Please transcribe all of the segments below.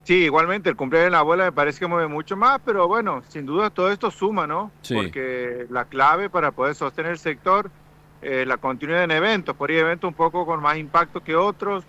Sí, igualmente el cumpleaños de la abuela me parece que mueve mucho más, pero bueno, sin duda todo esto suma, ¿no? Sí. Porque la clave para poder sostener el sector, la continuidad en eventos, por ahí eventos un poco con más impacto que otros,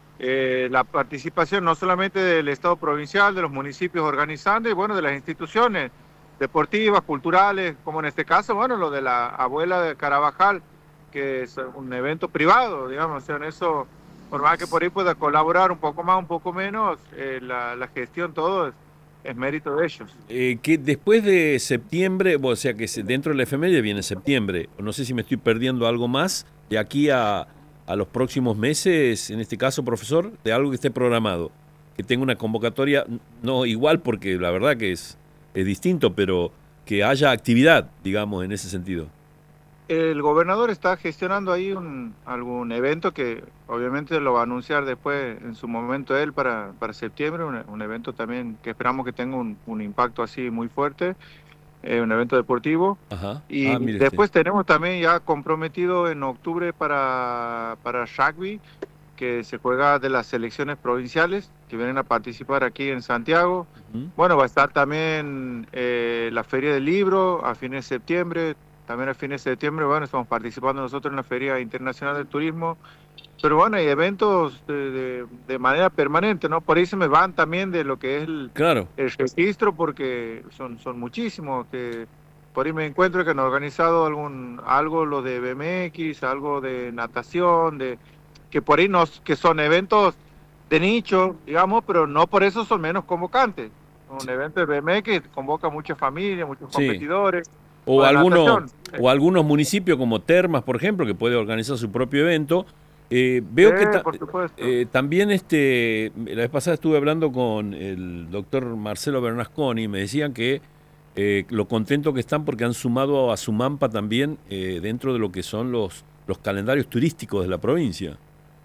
la participación no solamente del Estado provincial, de los municipios organizando y bueno, de las instituciones deportivas, culturales, como en este caso, bueno, lo de la abuela de Carabajal, que es un evento privado, digamos, o sea, en eso, por más que por ahí pueda colaborar un poco más, un poco menos, la gestión, todo es mérito de ellos. Que después de septiembre, o sea que dentro de la efeméride viene septiembre, no sé si me estoy perdiendo algo más de aquí a los próximos meses, en este caso, profesor, de algo que esté programado, que tenga una convocatoria, no igual porque la verdad que es distinto, pero que haya actividad, digamos, en ese sentido. El gobernador está gestionando ahí algún evento que obviamente lo va a anunciar después en su momento él para septiembre, un evento también que esperamos que tenga un impacto así muy fuerte, un evento deportivo. Ajá. Ah, Y mire usted. después tenemos también ya comprometido en octubre para rugby, que se juega de las selecciones provinciales que vienen a participar aquí en Santiago. Ujú. Bueno, va a estar también la Feria del Libro a fines de septiembre. También a fines de septiembre, bueno, estamos participando nosotros en la Feria Internacional del Turismo. Pero bueno, hay eventos de manera permanente, ¿no? Por ahí se me van también de lo que es Claro. el registro, porque son muchísimos. Por ahí me encuentro que han organizado algo lo de BMX, algo de natación, que por ahí que son eventos de nicho, digamos, pero no por eso son menos convocantes. Un evento de BMX convoca muchas familias, muchos Sí. competidores, o O de natación. o algunos municipios como Termas, por ejemplo, que puede organizar su propio evento. Veo que Por supuesto. también la vez pasada estuve hablando con el doctor Marcelo Bernasconi y me decían que lo contento que están porque han sumado a Sumampa también dentro de lo que son los calendarios turísticos de la provincia.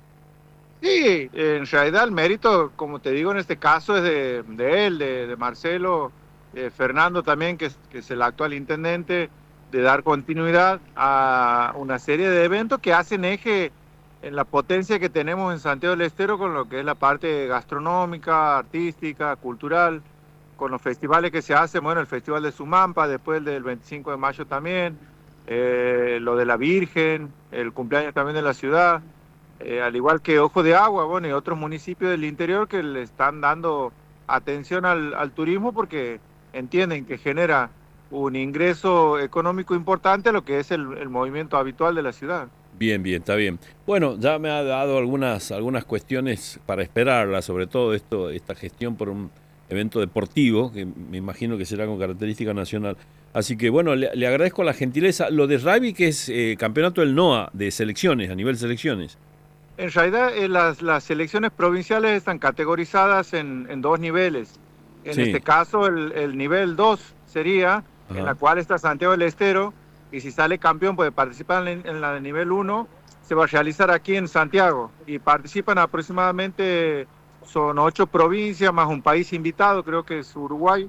Sí, en realidad el mérito, como te digo, en este caso es de él, de Marcelo, Fernando también, que es el actual intendente, de dar continuidad a una serie de eventos que hacen eje en la potencia que tenemos en Santiago del Estero con lo que es la parte gastronómica, artística, cultural, con los festivales que se hacen, bueno, el Festival de Sumampa, después el del 25 de mayo también, lo de la Virgen, el cumpleaños también de la ciudad. Al igual que Ojo de Agua, bueno, y otros municipios del interior que le están dando atención al turismo porque entienden que genera un ingreso económico importante a lo que es el movimiento habitual de la ciudad. Bien, bien, está bien. Bueno, ya me ha dado algunas cuestiones para esperarla, sobre todo esta gestión por un evento deportivo, que me imagino que será con característica nacional. Así que bueno, le agradezco la gentileza. Lo de rugby, que es campeonato del NOA de selecciones, a nivel selecciones. En realidad, las selecciones provinciales están categorizadas en dos niveles. En Sí, este caso, el nivel 2 sería en la ajá. cual está Santiago del Estero, y si sale campeón puede participar en la de nivel uno. Se va a realizar aquí en Santiago, y participan aproximadamente, son 8 provincias más un país invitado, creo que es Uruguay.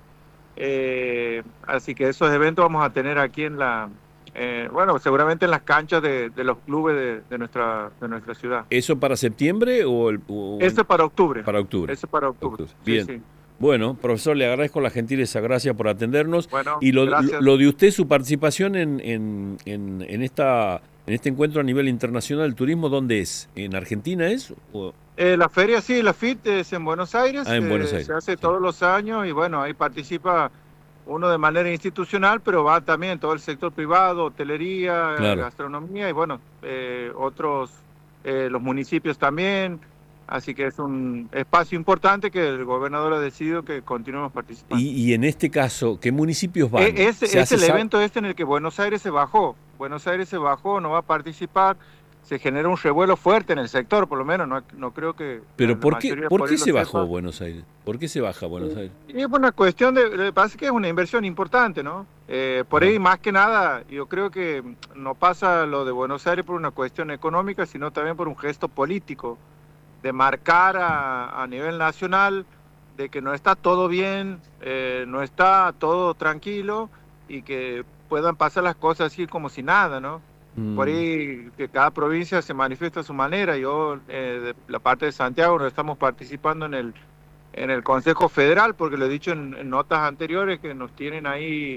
Así que esos eventos vamos a tener aquí bueno, seguramente en las canchas de los clubes de nuestra ciudad. ¿Eso para septiembre Esto es para octubre. para octubre? Esto es para octubre. Octubre. Sí, Bien. sí. Bueno, profesor, le agradezco la gentileza, gracias por atendernos. Bueno, Y gracias. lo de usted, su participación en este encuentro a nivel internacional del turismo, ¿dónde es? ¿En Argentina es? La feria, sí, la FIT es en Buenos Aires, En Buenos se Aires. hace Sí. todos los años y bueno, ahí participa uno de manera institucional, pero va también todo el sector privado, hotelería, Claro. gastronomía y bueno, otros, los municipios también. Así que es un espacio importante que el gobernador ha decidido que continuemos participando. Y en este caso, ¿qué municipios van? ¿Se Es hace el evento este en el que Buenos Aires se bajó. Buenos Aires se bajó, no va a participar. Se genera un revuelo fuerte en el sector, por lo menos. No creo que pero la mayoría por por ahí qué lo se bajó sepa. Buenos Aires? ¿Por qué se baja Buenos Aires? Y es una cuestión parece que es una inversión importante, ¿no? Por Ajá. ahí, más que nada, yo creo que no pasa lo de Buenos Aires por una cuestión económica, sino también por un gesto político, de marcar a nivel nacional de que no está todo bien, no está todo tranquilo y que puedan pasar las cosas así como si nada, ¿no? Por Mm, ahí que cada provincia se manifiesta a su manera. Yo, de la parte de Santiago, nos estamos participando en el Consejo Federal, porque lo he dicho en notas anteriores, que nos tienen ahí,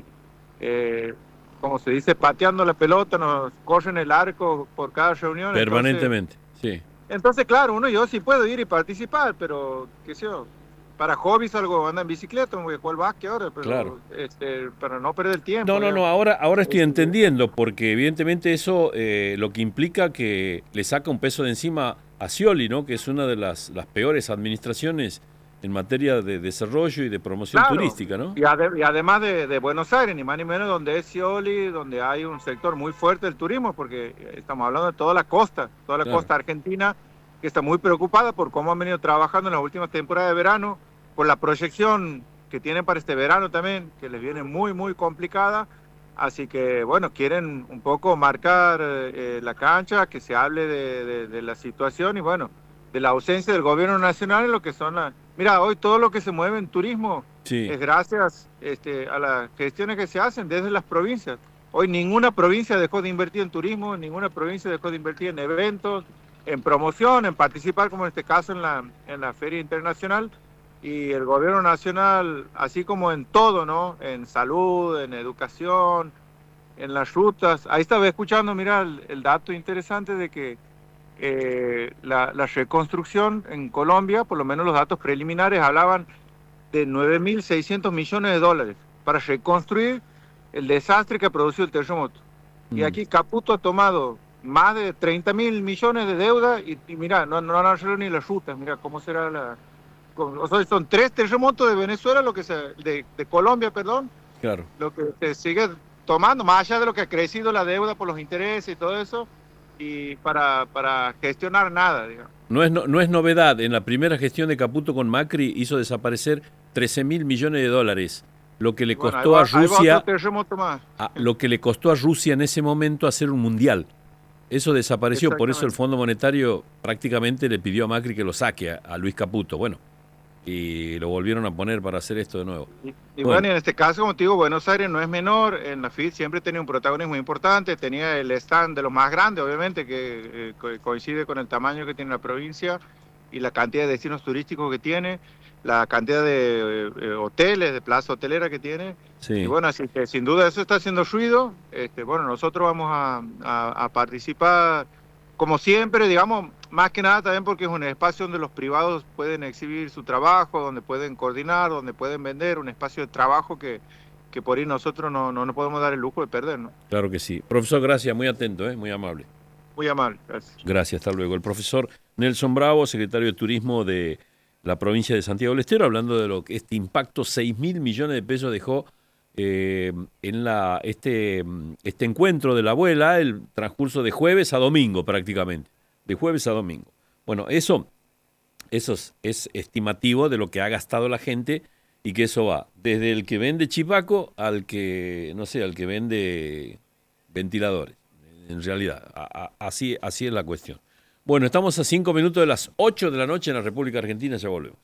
como se dice, pateando la pelota, nos corren el arco por cada reunión. Permanentemente, sí. Entonces, claro, yo sí puedo ir y participar, pero, qué sé yo, para hobbies algo, anda en bicicleta, voy a jugar básquet ahora, pero, claro. Para no perder el tiempo. No, ahora estoy entendiendo, porque evidentemente eso lo que implica que le saca un peso de encima a Scioli, ¿no? Que es una de las peores administraciones en materia de desarrollo y de promoción turística, ¿no? Y además de Buenos Aires, ni más ni menos, donde es Scioli, donde hay un sector muy fuerte del turismo, porque estamos hablando de toda la costa argentina, que está muy preocupada por cómo han venido trabajando en las últimas temporadas de verano, por la proyección que tienen para este verano también, que les viene muy, muy complicada. Así que, bueno, quieren un poco marcar la cancha, que se hable de la situación y, bueno, de la ausencia del gobierno nacional en lo que son Mira, hoy todo lo que se mueve en turismo es gracias a las gestiones que se hacen desde las provincias. Hoy ninguna provincia dejó de invertir en turismo, ninguna provincia dejó de invertir en eventos, en promoción, en participar, como en este caso en la Feria Internacional. Y el gobierno nacional, así como en todo, ¿no? En salud, en educación, en las rutas. Ahí estaba escuchando, mira, el dato interesante de que la reconstrucción en Colombia, por lo menos los datos preliminares, hablaban de 9.600 millones de dólares para reconstruir el desastre que ha producido el terremoto. Y aquí Caputo ha tomado más de 30.000 millones de deuda y mira, no han arreglado ni las rutas. Mira cómo será o sea, son 3 terremotos de Venezuela, de Colombia, perdón. Claro. Lo que se sigue tomando, más allá de lo que ha crecido la deuda por los intereses y todo eso, y para gestionar nada, digamos. No es novedad, en la primera gestión de Caputo con Macri hizo desaparecer 13.000 millones de dólares, lo que le costó a Rusia, lo que le costó a Rusia en ese momento hacer un mundial. Eso desapareció, por eso el Fondo Monetario prácticamente le pidió a Macri que lo saque a Luis Caputo. Bueno, y lo volvieron a poner para hacer esto de nuevo. Y bueno, en este caso, como te digo, Buenos Aires no es menor, en la FIT siempre tenía un protagonismo importante, tenía el stand de los más grandes, obviamente, que coincide con el tamaño que tiene la provincia y la cantidad de destinos turísticos que tiene, la cantidad de hoteles, de plaza hotelera que tiene. Sí. Y bueno, así que sin duda eso está haciendo ruido. Bueno, nosotros vamos a participar como siempre, digamos, más que nada también porque es un espacio donde los privados pueden exhibir su trabajo, donde pueden coordinar, donde pueden vender, un espacio de trabajo que por ahí nosotros no nos podemos dar el lujo de perder, ¿no? Claro que sí. Profesor, gracias, muy atento, muy amable. Muy amable, gracias. Gracias, hasta luego. El profesor Nelson Bravo, secretario de Turismo de la provincia de Santiago del Estero, hablando de lo que este impacto, 6.000 millones de pesos dejó en este encuentro de la abuela, el transcurso de jueves a domingo prácticamente, de jueves a domingo. Bueno, eso es estimativo de lo que ha gastado la gente y que eso va desde el que vende chipaco al que, no sé, al que vende ventiladores. En realidad, así es la cuestión. Bueno, estamos a 5 minutos de las 8 de la noche en la República Argentina, ya volvemos.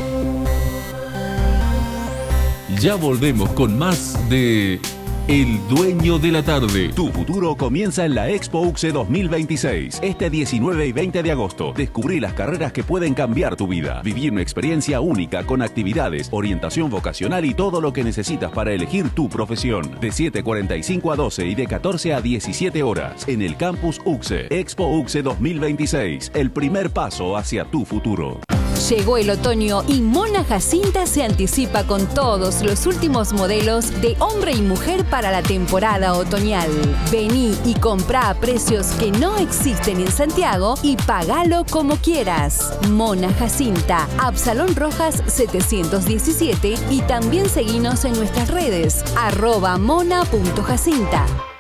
Ya volvemos con más de El Dueño de la Tarde. Tu futuro comienza en la Expo UCSE 2026. Este 19 y 20 de agosto. Descubrí las carreras que pueden cambiar tu vida. Viví una experiencia única con actividades, orientación vocacional y todo lo que necesitas para elegir tu profesión. De 7:45 a 12 y de 14 a 17 horas. En el Campus UCSE. Expo UCSE 2026. El primer paso hacia tu futuro. Llegó el otoño y Mona Jacinta se anticipa con todos los últimos modelos de hombre y mujer para la temporada otoñal. Vení y comprá a precios que no existen en Santiago y pagalo como quieras. Mona Jacinta, Absalón Rojas 717 y también seguinos en nuestras redes @mona.jacinta.